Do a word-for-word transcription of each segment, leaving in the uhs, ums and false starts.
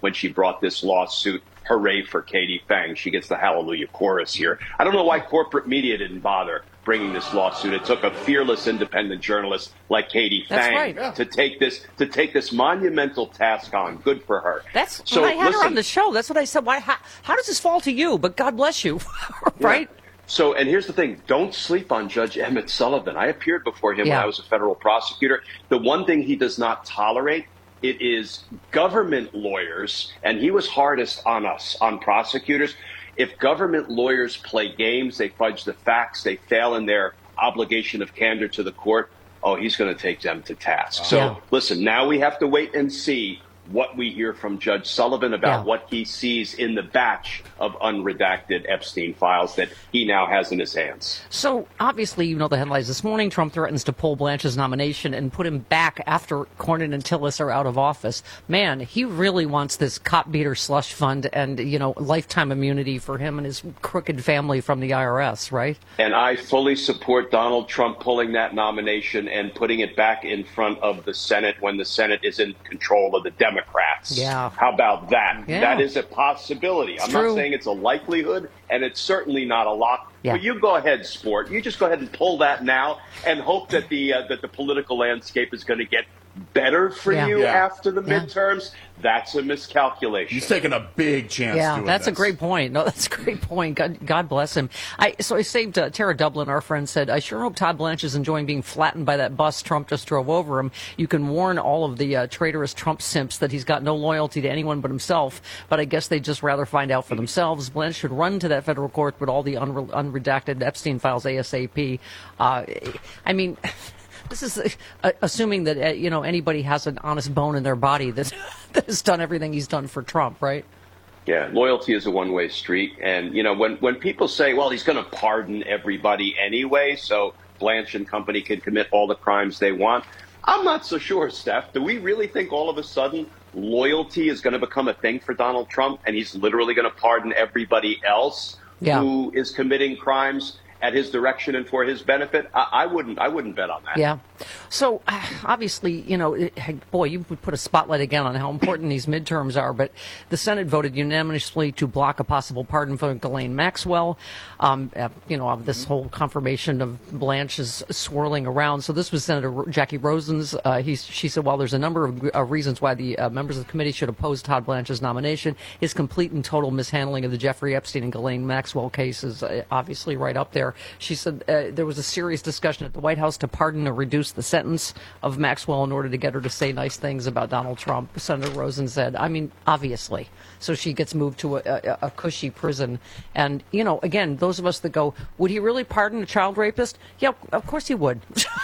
when she brought this lawsuit. Hooray for Katie Fang. She gets the hallelujah chorus here. I don't know why corporate media didn't bother bringing this lawsuit. It took a fearless independent journalist like Katie That's Fang right. Yeah. to take this to take this monumental task on. Good for her. That's so, when I had listen, her on the show. That's what I said. Why? How, how does this fall to you? But God bless you, right? Yeah. So, and here's the thing. Don't sleep on Judge Emmett Sullivan. I appeared before him Yeah. when I was a federal prosecutor. The one thing he does not tolerate, it is government lawyers, and he was hardest on us, on prosecutors. If government lawyers play games, they fudge the facts, they fail in their obligation of candor to the court, oh, he's going to take them to task. So, Yeah. listen, now we have to wait and see what we hear from Judge Sullivan about Yeah. what he sees in the batch of unredacted Epstein files that he now has in his hands. So, obviously, you know the headlines this morning. Trump threatens to pull Blanche's nomination and put him back after Cornyn and Tillis are out of office. Man, he really wants this cop beater slush fund and, you know, lifetime immunity for him and his crooked family from the I R S, right? And I fully support Donald Trump pulling that nomination and putting it back in front of the Senate when the Senate is in control of the Democrats. Yeah. How about that? Yeah. That is a possibility. I'm true. not saying it's a likelihood, and it's certainly not a lock. Yeah. But you go ahead, sport. You just go ahead and pull that now and hope that the uh, that the political landscape is going to get better for Yeah. you Yeah. after the Yeah. midterms. That's a miscalculation. He's taking a big chance Yeah, doing that's a this. great point. No, that's a great point. God, God bless him. I so I saved uh, Tara Dublin, our friend, said, I sure hope Todd Blanche is enjoying being flattened by that bus Trump just drove over him. You can warn all of the uh, traitorous Trump simps that he's got no loyalty to anyone but himself, but I guess they'd just rather find out for themselves. Blanche should run to that federal court with all the unre- unredacted Epstein files ASAP. Uh, I mean... This is uh, assuming that uh, you know anybody has an honest bone in their body that, that has done everything he's done for Trump, right? Yeah, loyalty is a one-way street. And, you know, when, when people say, well, he's going to pardon everybody anyway, so Blanche and company can commit all the crimes they want, I'm not so sure, Steph. Do we really think all of a sudden loyalty is going to become a thing for Donald Trump and he's literally going to pardon everybody else Yeah. who is committing crimes at his direction and for his benefit? I, I wouldn't. I wouldn't bet on that. Yeah. So uh, obviously, you know, it, boy, you would put a spotlight again on how important these midterms are. But the Senate voted unanimously to block a possible pardon for Ghislaine Maxwell. Um, uh, you know, this whole confirmation of Blanche is swirling around. So this was Senator Jackie Rosen's. Uh, he, she said, while there's a number of uh, reasons why the uh, members of the committee should oppose Todd Blanche's nomination, his complete and total mishandling of the Jeffrey Epstein and Ghislaine Maxwell case is uh, obviously right up there. She said uh, there was a serious discussion at the White House to pardon or reduce the sentence of Maxwell in order to get her to say nice things about Donald Trump. Senator Rosen said, I mean, obviously. So she gets moved to a, a, a cushy prison. And, you know, again, those of us that go, would he really pardon a child rapist? Yeah, of course he would.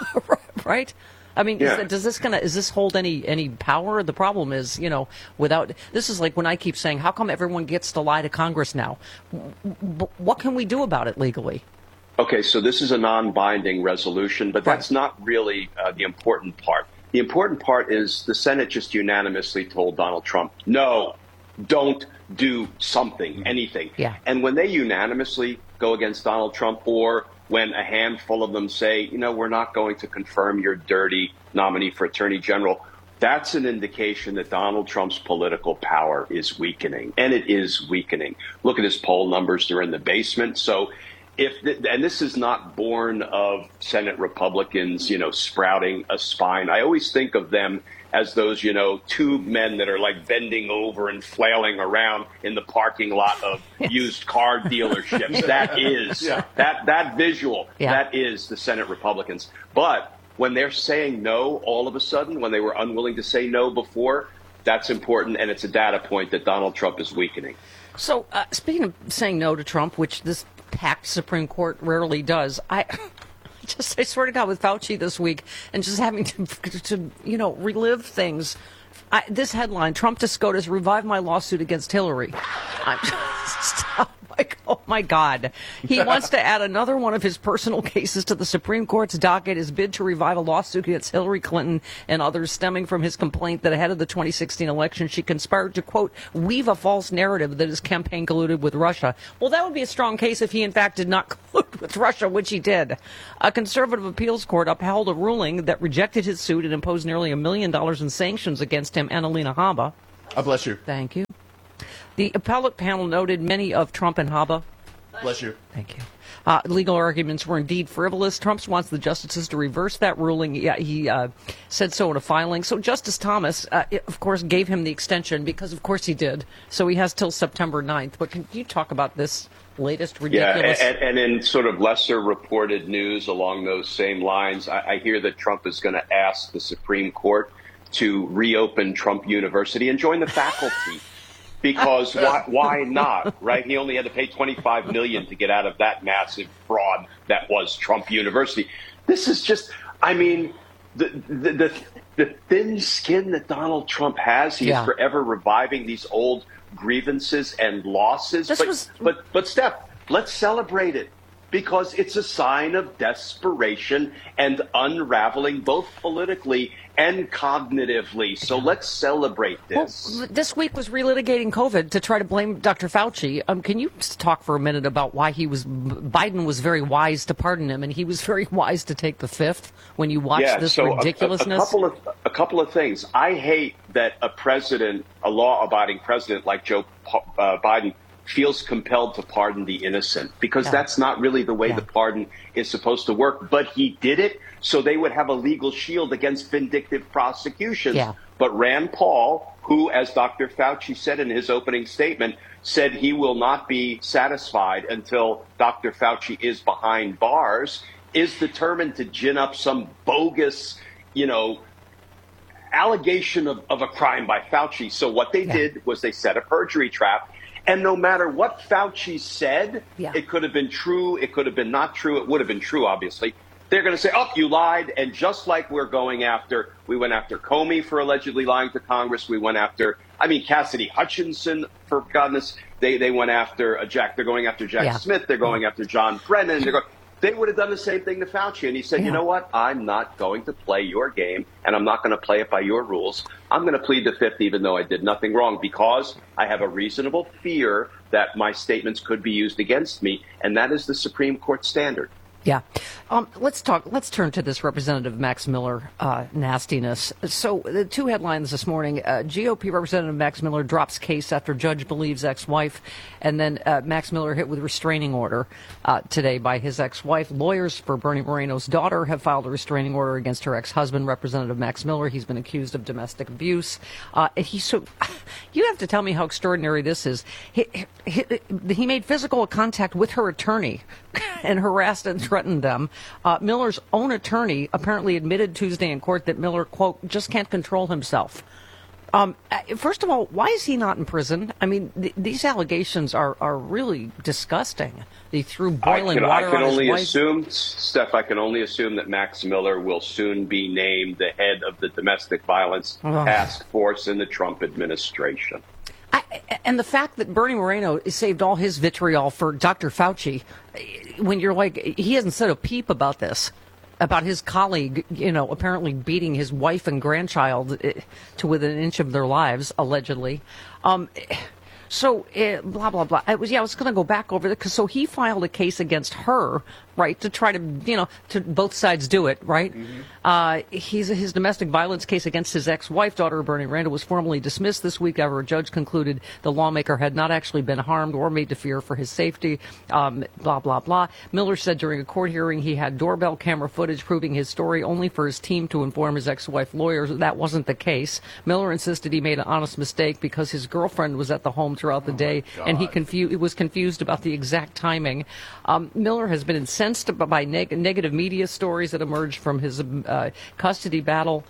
Right? I mean, Yeah. is that, does this gonna is this hold any any power? The problem is, you know, without this is like when I keep saying, how come everyone gets to lie to Congress now? W- w- what can we do about it legally? Okay, so this is a non-binding resolution, but that's not really uh, the important part. The important part is the Senate just unanimously told Donald Trump, no, don't do something, anything. Yeah. And when they unanimously go against Donald Trump, or when a handful of them say, you know, we're not going to confirm your dirty nominee for Attorney General, that's an indication that Donald Trump's political power is weakening, and it is weakening. Look at his poll numbers. They're in the basement. So if the, and this is not born of Senate Republicans, you know, sprouting a spine. I always think of them as those, you know, two men that are like bending over and flailing around in the parking lot of used car dealerships. That is Yeah. that that visual. Yeah. That is the Senate Republicans. But when they're saying no, all of a sudden, when they were unwilling to say no before, that's important, and it's a data point that Donald Trump is weakening. So, uh, speaking of saying no to Trump, which this packed Supreme Court rarely does, I just, I swear to God, with Fauci this week and just having to, to you know, relive things. I, this headline, Trump to SCOTUS, revive my lawsuit against Hillary. I'm just, oh, my, oh, my God. He wants to add another one of his personal cases to the Supreme Court's docket, his bid to revive a lawsuit against Hillary Clinton and others stemming from his complaint that ahead of the twenty sixteen election, she conspired to, quote, weave a false narrative that his campaign colluded with Russia. Well, that would be a strong case if he, in fact, did not collude with Russia, which he did. A conservative appeals court upheld a ruling that rejected his suit and imposed nearly a million dollars in sanctions against him and Alina Habba. God bless you. Thank you. The appellate panel noted many of Trump and Haba. Bless you. Thank you. Uh, legal arguments were indeed frivolous. Trump wants the justices to reverse that ruling. Yeah, he uh, said so in a filing. So Justice Thomas, uh, of course, gave him the extension because, of course, he did. So he has till September ninth. But can you talk about this latest ridiculous? Yeah, and, and in sort of lesser reported news along those same lines, I, I hear that Trump is going to ask the Supreme Court to reopen Trump University and join the faculty. Because why, why not, right? He only had to pay twenty-five million dollars to get out of that massive fraud that was Trump University. This is just, I mean, the the the, the thin skin that Donald Trump has, he Yeah. is forever reviving these old grievances and losses. This but, was- but, but, Steph, let's celebrate it. Because it's a sign of desperation and unraveling both politically and cognitively. So let's celebrate this. Well, this week was relitigating COVID to try to blame Doctor Fauci. Um, can you talk for a minute about why he was Biden was very wise to pardon him, and he was very wise to take the fifth when you watch Yeah, this so a- ridiculousness? A, a couple of a couple of things. I hate that a president, a law-abiding president like Joe uh, Biden, feels compelled to pardon the innocent, because Yeah. that's not really the way Yeah. the pardon is supposed to work. But he did it so they would have a legal shield against vindictive prosecutions. Yeah. But Rand Paul, who, as Doctor Fauci said in his opening statement, said he will not be satisfied until Doctor Fauci is behind bars, is determined to gin up some bogus, you know, allegation of, of a crime by Fauci. So what they Yeah. did was they set a perjury trap. And no matter what Fauci said, Yeah. it could have been true, it could have been not true, it would have been true, obviously. They're going to say, oh, you lied. And just like we're going after, we went after Comey for allegedly lying to Congress. We went after, I mean, Cassidy Hutchinson, for goodness. They, they went after a Jack. They're going after Jack Yeah. Smith. They're going after John Brennan. They're going, they would have done the same thing to Fauci. And he said, Yeah. you know what? I'm not going to play your game, and I'm not going to play it by your rules. I'm going to plead the fifth, even though I did nothing wrong, because I have a reasonable fear that my statements could be used against me. And that is the Supreme Court standard. Yeah. Um, let's talk. Let's turn to this Representative Max Miller uh, nastiness. So the two headlines this morning, uh, G O P Representative Max Miller drops case after judge believes ex-wife, and then uh, Max Miller hit with restraining order uh, today by his ex-wife. Lawyers for Bernie Moreno's daughter have filed a restraining order against her ex-husband, Representative Max Miller. He's been accused of domestic abuse. Uh, and he, so you have to tell me how extraordinary this is. He, he, he made physical contact with her attorney and harassed and threatened them. Uh, Miller's own attorney apparently admitted Tuesday in court that Miller, quote, just can't control himself. Um, first of all, why is he not in prison? I mean, th- these allegations are, are really disgusting. They threw boiling I can, water I can on only his wife. assume, Steph, I can only assume that Max Miller will soon be named the head of the domestic violence Oh. task force in the Trump administration. I, and the fact that Bernie Moreno saved all his vitriol for Doctor Fauci, when you're like, he hasn't said a peep about this, about his colleague, you know, apparently beating his wife and grandchild to within an inch of their lives, allegedly. Um, so, uh, blah, blah, blah. I was, yeah, I was going to go back over it, because so he filed a case against her, right, to try to, you know, to both sides do it, right? Mm-hmm. Uh, he's, his domestic violence case against his ex-wife, daughter of Bernie Moreno, was formally dismissed this week after a judge concluded the lawmaker had not actually been harmed or made to fear for his safety, um, blah, blah, blah. Miller said during a court hearing he had doorbell camera footage proving his story only for his team to inform his ex-wife lawyers. That wasn't the case. Miller insisted he made an honest mistake because his girlfriend was at the home throughout the day, and he confu- was confused about the exact timing. Um, Miller has been incensed by neg- negative media stories that emerged from his uh, custody battle.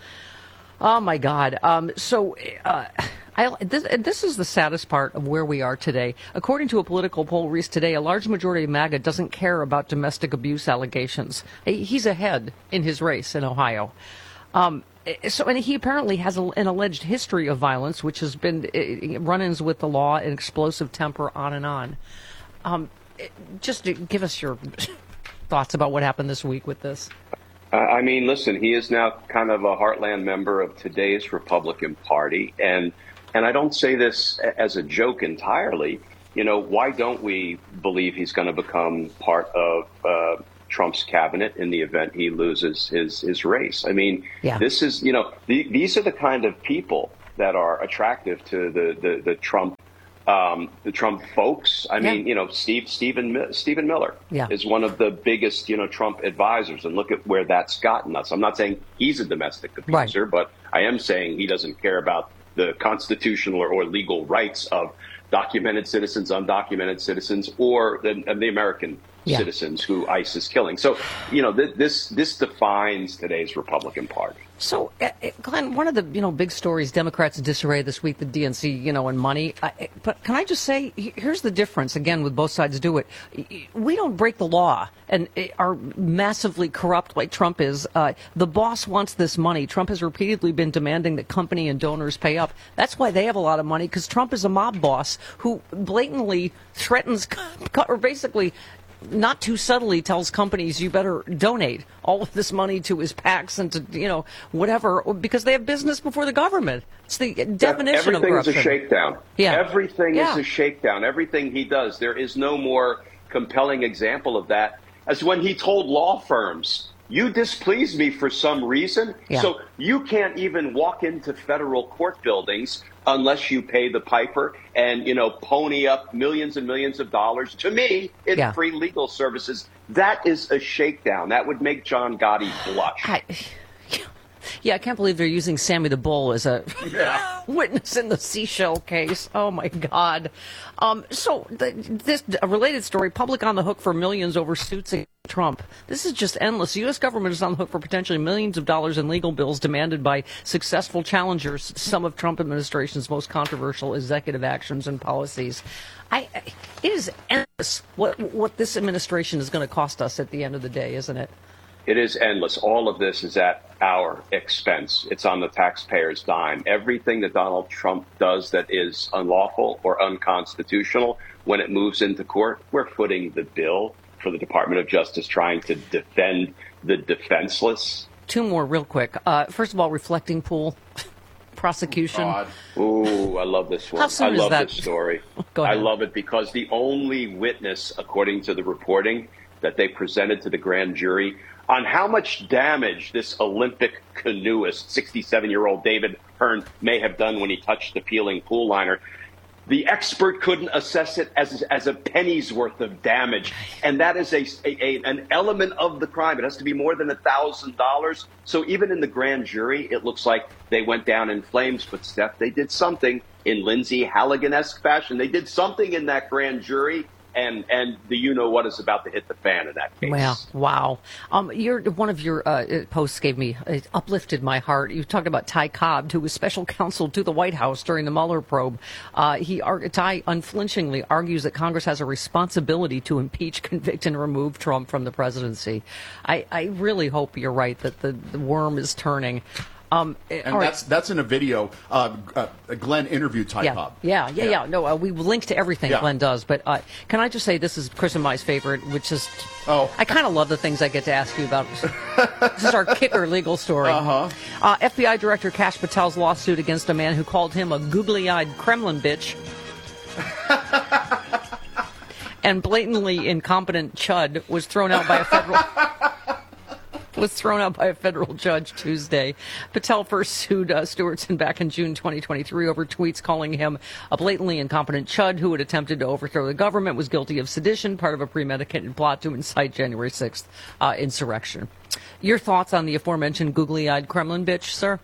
Oh, my God. Um, so uh, I, this, this is the saddest part of where we are today. According to a political poll released today, a large majority of MAGA doesn't care about domestic abuse allegations. He's ahead in his race in Ohio. Um, so, and he apparently has a, an alleged history of violence, which has been uh, run-ins with the law and explosive temper, on and on. Um, just to give us your thoughts about what happened this week with this. Uh, I mean, listen, he is now kind of a heartland member of today's Republican Party. And, and I don't say this as a joke entirely. You know, why don't we believe he's going to become part of uh, Trump's cabinet in the event he loses his, his race? I mean, yeah. this is, you know, the, these are the kind of people that are attractive to the, the, the Trump um, the Trump folks. I mean, Yeah. you know, Steve Stephen Stephen Miller Yeah. is one of the biggest, you know, Trump advisors, and look at where that's gotten us. I'm not saying he's a domestic abuser, Right. but I am saying he doesn't care about the constitutional or, or legal rights of documented citizens, undocumented citizens, or the, the American Yeah. citizens who ICE is killing. So, you know, th- this this defines today's Republican Party. So, uh, uh, Glenn, one of the you know big stories, Democrats in disarray this week, the D N C, you know, and money. Uh, but can I just say, he- here's the difference. Again, with both sides do it. We don't break the law and uh, are massively corrupt like Trump is. Uh, the boss wants this money. Trump has repeatedly been demanding that company and donors pay up. That's why they have a lot of money, because Trump is a mob boss who blatantly threatens, or basically, not too subtly tells companies you better donate all of this money to his PACs and to, you know, whatever, because they have business before the government. It's the definition of Everything corruption. is a shakedown. Yeah. Everything Yeah. is a shakedown. Everything he does. There is no more compelling example of that as when he told law firms, you displease me for some reason, Yeah. so you can't even walk into federal court buildings unless you pay the piper and, you know, pony up millions and millions of dollars to me in Yeah. free legal services. That is a shakedown. That would make John Gotti blush. I, yeah, I can't believe they're using Sammy the Bull as a witness in the seashell case. Oh, my God. Um, so the, this a related story, public on the hook for millions over suits against Trump. This is just endless. The U S government is on the hook for potentially millions of dollars in legal bills demanded by successful challengers, some of Trump administration's most controversial executive actions and policies. I, I- it is endless what, what this administration is going to cost us at the end of the day, isn't it? It is endless. All of this is at our expense. It's on the taxpayer's dime. Everything that Donald Trump does that is unlawful or unconstitutional, when it moves into court, we're footing the bill for the Department of Justice trying to defend the defenseless. Two more real quick. Uh, first of all, reflecting pool prosecution. God. Ooh, I love this one. How soon I is love that? this story. Go I ahead. love it because the only witness, according to the reporting that they presented to the grand jury, on how much damage this Olympic canoeist, sixty-seven-year-old David Hearn, may have done when he touched the peeling pool liner. The expert couldn't assess it as as a penny's worth of damage, and that is a, a, a an element of the crime. It has to be more than a thousand dollars. So even in the grand jury, it looks like they went down in flames. But Steph, they did something in Lindsay Halligan-esque fashion. They did something in that grand jury. And and the you know what is about to hit the fan in that case. Well, wow. Um, your one of your uh, posts gave me it uplifted my heart. You talked about Ty Cobb, who was special counsel to the White House during the Mueller probe. Uh, he Ty unflinchingly argues that Congress has a responsibility to impeach, convict, and remove Trump from the presidency. I, I really hope you're right that the, the worm is turning. Um, And all right. that's that's in a video. Uh, uh, Glenn interviewed Ty Yeah, Cobb. yeah, yeah, yeah. No, uh, we link to everything Yeah. Glenn does. But uh, can I just say this is Chris and my favorite, which is Oh. I kind of love the things I get to ask you about. This is our kicker legal story. Uh-huh. Uh, F B I Director Kash Patel's lawsuit against a man who called him a googly-eyed Kremlin bitch. And blatantly incompetent chud was thrown out by a federal was thrown out by a federal judge Tuesday. Patel first sued uh, Stewartson back in June twenty twenty-three over tweets calling him a blatantly incompetent chud who had attempted to overthrow the government, was guilty of sedition, part of a premeditated plot to incite January sixth uh, insurrection. Your thoughts on the aforementioned googly-eyed Kremlin bitch, sir?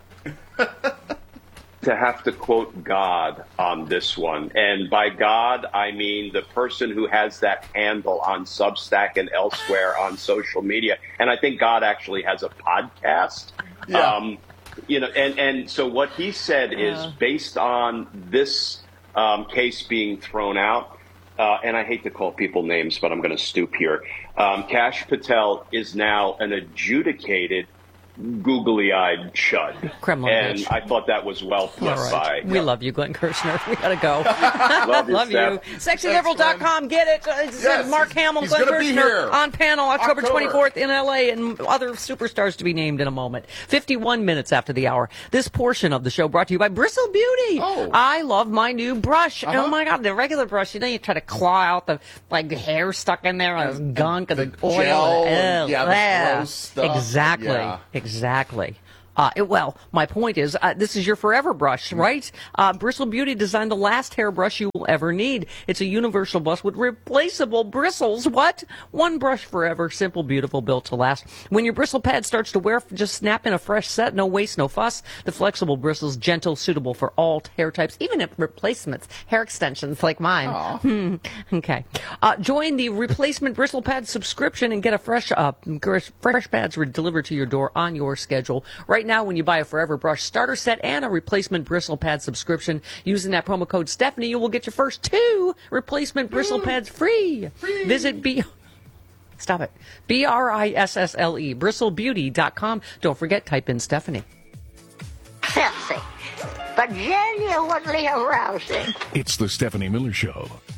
To have to quote God on this one. And by God, I mean the person who has that handle on Substack and elsewhere on social media. And I think God actually has a podcast. Yeah. Um, you know, and, and so what he said is based on this um, case being thrown out, uh, and I hate to call people names, but I'm going to stoop here. Um, Kash Patel is now an adjudicated googly-eyed chud. Kremlin and bitch. I thought that was well put All right. by. We love you, Glenn Kirshner. We gotta go. Love you, love you. Steph. sexy liberal dot com. Get it. Uh, It's Yes, Mark he's- Hamill, he's Glenn gonna be Kirshner here. on panel October October. twenty-fourth in L A, and other superstars to be named in a moment. fifty-one minutes after the hour. This portion of the show brought to you by Bristle Beauty. Oh. I love my new brush. Uh-huh. Oh my God, the regular brush. You know, you try to claw out the like the hair stuck in there, and the gunk, and the, the oil. gel and, and, ew, yeah, the yeah. gross stuff. Exactly. Yeah. Exactly. Uh, it, well, my point is, uh, this is your forever brush, right? Uh, Bristle Beauty designed the last hairbrush you will ever need. It's a universal brush with replaceable bristles. What? One brush forever, simple, beautiful, built to last. When your bristle pad starts to wear, just snap in a fresh set. No waste, no fuss. The flexible bristles, gentle, suitable for all hair types, even if replacements, hair extensions like mine. Hmm. Okay. Uh, join the replacement bristle pad subscription and get a fresh, uh, fresh pads delivered to your door on your schedule. Right now, when you buy a Forever Brush starter set and a replacement bristle pad subscription, using that promo code Stephanie, you will get your first two replacement bristle pads free. free. Visit B. Stop it. B R I S S L E, bristle beauty dot com. Don't forget, type in Stephanie. Sexy, but genuinely arousing. It's the Stephanie Miller Show.